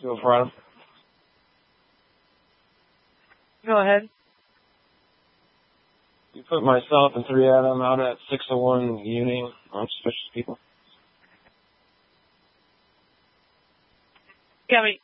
to a front. Go ahead. You put myself and 3 Adam out at 601 Union on suspicious people. Yeah, I mean,